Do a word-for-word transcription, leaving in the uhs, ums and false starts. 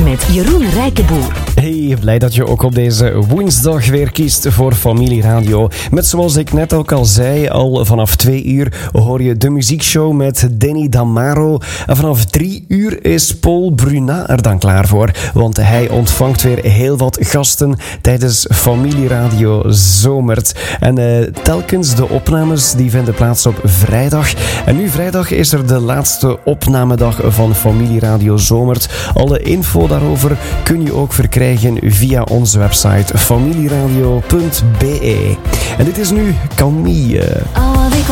met Jeroen Rijkenboer. Hey, blij dat je ook op deze woensdag weer kiest voor Familieradio. Met, zoals ik net ook al zei, al vanaf twee uur hoor je de muziekshow met Danny Damaro. En vanaf drie uur is Paul Bruna er dan klaar voor. Want hij ontvangt weer heel wat gasten tijdens Familieradio Zomert. En uh, telkens de opnames die vinden plaats op vrijdag. En nu vrijdag is er de laatste opnamedag van Familieradio Zomert. Alle info daarover kun je ook verkrijgen via onze website familieradio punt be. En dit is nu Camille.